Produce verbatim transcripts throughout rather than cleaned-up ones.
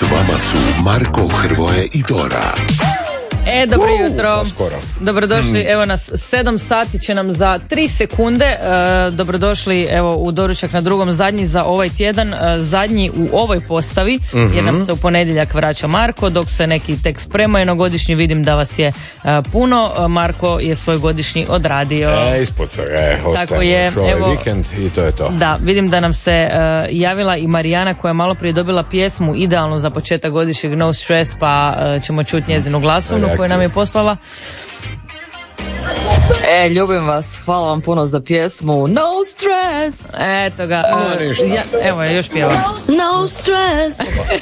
vama su Marko, Hrvoje i Dora. E, dobro jutro. Skoro. Dobrodošli, evo nas, sedam sati će nam za tri sekunde. E, dobrodošli, evo, u doručak na drugom, zadnji za ovaj tjedan, e, zadnji u ovoj postavi, mm-hmm. jer nam se u ponedjeljak vraća Marko, dok se neki tek spremaju na godišnji, vidim da vas je e, puno. Marko je svoj godišnji odradio. E, ispod se, e, Tako je, ovaj evo, vikend i to je to. Da, vidim da nam se e, javila i Marijana, koja je malo prije dobila pjesmu idealnu za početak godišnjeg No Stress, pa e, ćemo čuti njezinu glasovnu koju nam je poslala. E, ljubim vas, hvala vam puno za pjesmu No Stress. Eto ga, No, uh, ja, evo je, još pjeva. No Stress.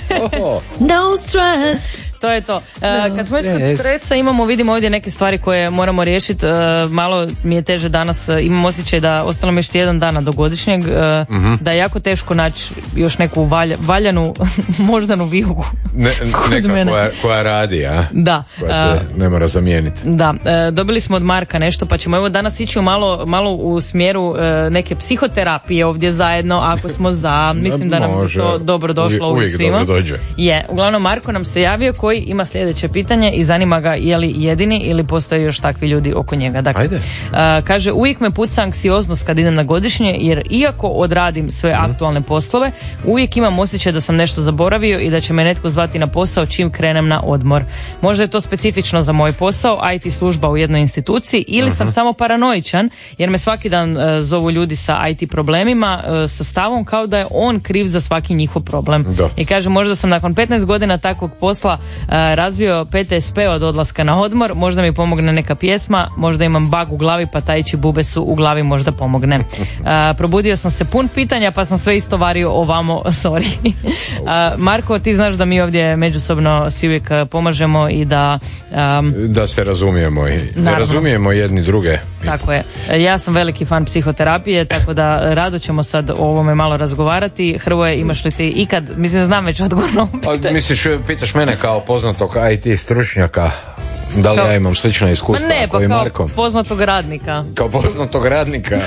No Stress. To je to. Uh, kad smo kod stresa imamo, vidimo ovdje neke stvari koje moramo riješiti. Uh, malo mi je teže danas, uh, imam osjećaj da ostalo mi još jedan dana do godišnjeg, uh, mm-hmm. da je jako teško naći još neku valja, valjanu moždanu vijugu. Ne, neka koja, koja radi, a? Da. Koja se uh, ne mora zamijeniti. Da. Uh, dobili smo od Marka nešto, pa ćemo evo danas ići u malo, malo u smjeru uh, neke psihoterapije ovdje zajedno, ako smo za. Mislim da nam Može. to dobro došlo uvijek, uvijek dobro dođe. Je. Uglavnom, Marko nam se javio, koji ima sljedeće pitanje i zanima ga je li jedini ili postoje još takvi ljudi oko njega. Dakle, Ajde. Uh, kaže, uvijek me puca anksioznost kad idem na godišnje, jer iako odradim sve mm. aktualne poslove, uvijek imam osjećaj da sam nešto zaboravio i da će me netko zvati na posao čim krenem na odmor. Možda je to specifično za moj posao, I T služba u jednoj instituciji, ili mm-hmm. sam samo paranoičan, jer me svaki dan uh, zovu ljudi sa I T problemima, uh, sa stavom kao da je on kriv za svaki njihov problem. Da. I kaže, možda sam nakon petnaest godina takvog posla Uh, razvio P T S P od odlaska na odmor, možda mi pomogne neka pjesma, možda imam bug u glavi pa tajči bubesu u glavi možda pomogne. Uh, probudio sam se pun pitanja pa sam sve istovario ovamo, sorry. uh, Marko, ti znaš da mi ovdje međusobno si uvijek pomažemo i da um, da se razumijemo i ne razumijemo jedni druge. Tako je. Ja sam veliki fan psihoterapije, tako da rado ćemo sad o ovome malo razgovarati. Hrvoje, imaš li ti ikad, mislim, znam već odgovor na ovo pitanje. Misliš, pitaš mene kao poznatog I T stručnjaka, da li kao, ja imam slična iskustva ne, pa kao i kao Marko? poznatog radnika. Kao poznatog radnika.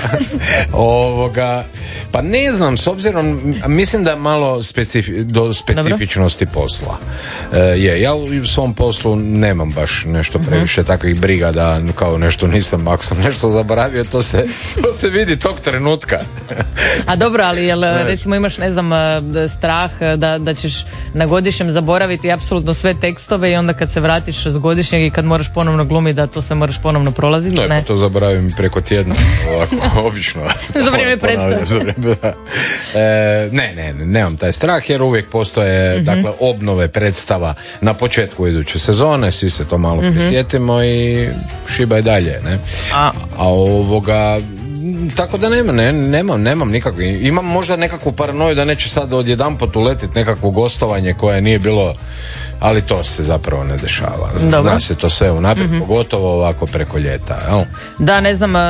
Ovoga, pa ne znam, s obzirom, mislim da malo specifi, do specifičnosti Dobro. posla. E, je, ja u svom poslu nemam baš nešto previše uh-huh. takvih briga da kao nešto nisam, ako sam nešto zaboravio, to se, to se vidi tog trenutka. A dobro, ali jel, recimo imaš, ne znam, strah da, da ćeš na godišnjem zaboraviti apsolutno sve tekstove i onda kad se vratiš s godišnjeg i kad moraš ponovno glumiti da to sve moraš ponovno prolaziti? Ne, ne? Pa to zaboravim preko tjedna, ovako, obično. Za vrijeme predstave. E, ne, ne, ne, nemam taj strah jer uvijek postoje mm-hmm. dakle, obnove predstava na početku iduće sezone, svi se to malo mm-hmm. prisjetimo i šibaj dalje, ne? A, A ovoga... Tako da nema, ne, nemam, nemam nikakvu, imam možda nekakvu paranoju da neće sad odjedanput uletiti nekakvo gostovanje koje nije bilo, ali to se zapravo ne dešava. Zna Dobro. se to sve unaprijed, mm-hmm. pogotovo ovako preko ljeta. Jel? Da, ne znam, uh,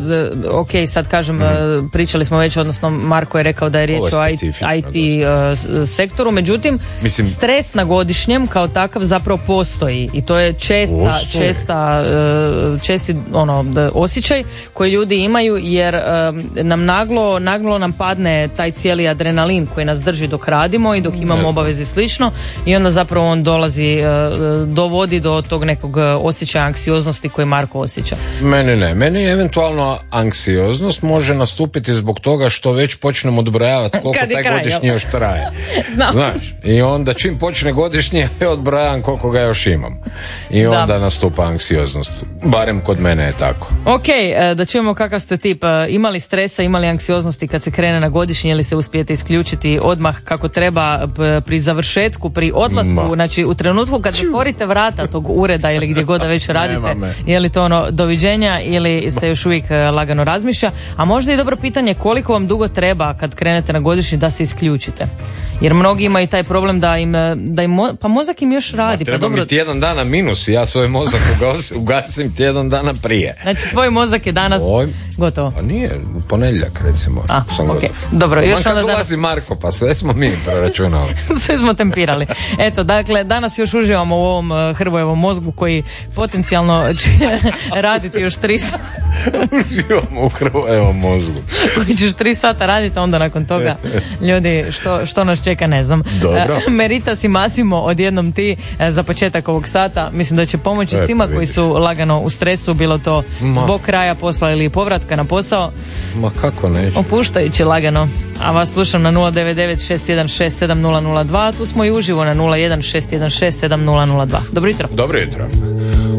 ok, sad kažem, mm-hmm. uh, pričali smo već, odnosno Marko je rekao da je riječ je o I T uh, sektoru, međutim, Mislim, stres na godišnjem kao takav zapravo postoji i to je česta, česta, uh, česti ono, osjećaj koji ljudi imaju, jer uh, nam naglo, naglo nam padne taj cijeli adrenalin koji nas drži dok radimo i dok imamo obaveze slično i onda zapravo on dolazi, dovodi do tog nekog osjećaja anksioznosti koji Marko osjeća. Meni ne, meni eventualno anksioznost može nastupiti zbog toga što već počnemo odbrojavati koliko taj kraj, godišnji jel? još traje. Znaš, i onda čim počne godišnji odbrajavam koliko ga još imam. I onda da. nastupa anksioznost. Barem kod mene je tako. Ok, da čujemo kakav ste tip. Imali stresa, imali anksioznosti kad se krene na godišnji ili se uspijete isključiti odmah kako treba pri završetku, pri odlasku, Ma. znači u trenutku kad zatvorite vrata tog ureda ili gdje god da već radite, je li to ono doviđenja ili ste još uvijek lagano razmišlja, a možda i dobro pitanje koliko vam dugo treba kad krenete na godišnji da se isključite. Jer mnogi imaju taj problem da im, da im mo, pa mozak im još radi. Ma, treba pa dobro... mi tjedan dana minus, ja svoj mozak ugasim, ugasim tjedan dana prije. Znači tvoj mozak je danas Oj, gotovo. Pa nije, u ponedjeljak recimo. A, sam okay. gotov. Dobro, još onda danas... ulazi Marko, pa sve smo mi preračunali. Sve smo tempirali. Eto, dakle, danas još uživamo u ovom uh, Hrvojevom mozgu koji potencijalno će raditi još tri sata. Uživamo u Hrvojevom mozgu. Koji ćeš tri sata raditi, onda nakon toga ljudi, što, što nas čeka čeka, ne znam. Dobro. Meritas i Massimo, odjednom ti za početak ovog sata. Mislim da će pomoći e, svima pa koji su lagano u stresu, bilo to Ma. zbog kraja posla ili povratka na posao. Ma kako neće. Opuštajući lagano. A vas slušam na nula devet devet šest jedan šest sedam nula nula dva, tu smo i uživo na nula jedan šest jedan šest sedam nula nula dva. Dobro jutro. Dobro jutro.